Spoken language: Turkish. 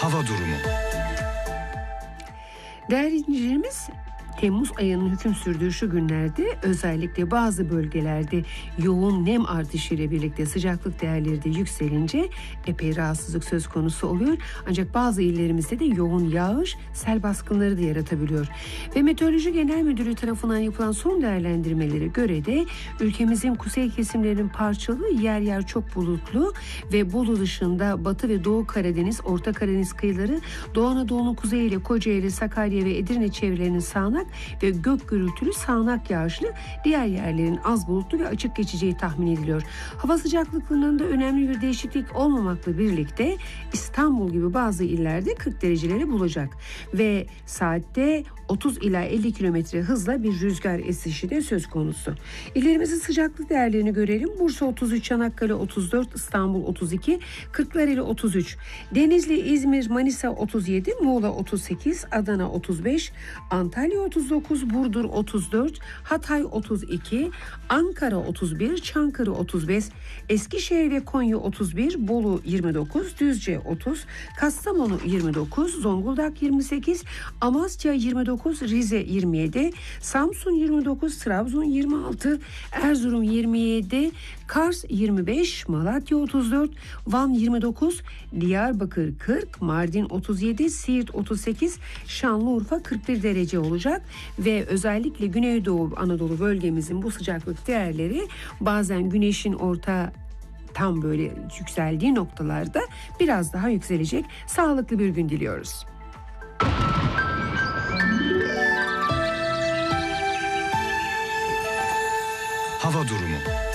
Hava durumu. Değerli dinleyicilerimiz, Temmuz ayının hüküm sürdüğü şu günlerde özellikle bazı bölgelerde yoğun nem artışıyla birlikte sıcaklık değerleri de yükselince epey rahatsızlık söz konusu oluyor. Ancak bazı illerimizde de yoğun yağış, sel baskınları da yaratabiliyor. Ve Meteoroloji Genel Müdürlüğü tarafından yapılan son değerlendirmelere göre de ülkemizin kuzey kesimlerinin parçalı, yer yer çok bulutlu ve Bolu dışında Batı ve Doğu Karadeniz, Orta Karadeniz kıyıları, Doğu Anadolu'nun kuzeyi ile Kocaeli, Sakarya ve Edirne çevrelerinin sağanak ve gök gürültülü sağanak yağışlı, diğer yerlerin az bulutlu ve açık geçeceği tahmin ediliyor. Hava sıcaklıklarında önemli bir değişiklik olmamakla birlikte İstanbul gibi bazı illerde 40 dereceleri bulacak ve saatte 30 ila 50 kilometre hızla bir rüzgar esişi de söz konusu. İllerimizin sıcaklık değerlerini görelim. Bursa 33, Çanakkale 34, İstanbul 32, Kırklareli 33, Denizli, İzmir, Manisa 37, Muğla 38, Adana 35, Antalya 39, Burdur 34, Hatay 32, Ankara 31, Çankırı 35, Eskişehir ve Konya 31, Bolu 29, Düzce 30, Kastamonu 29, Zonguldak 28, Amasya 29, Rize 27, Samsun 29, Trabzon 26, Erzurum 27, Kars 25, Malatya 34, Van 29, Diyarbakır 40, Mardin 37, Siirt 38, Şanlıurfa 41 derece olacak ve özellikle Güneydoğu Anadolu bölgemizin bu sıcaklık değerleri bazen güneşin tam böyle yükseldiği noktalarda biraz daha yükselecek. Sağlıklı bir gün diliyoruz. Hava durumu.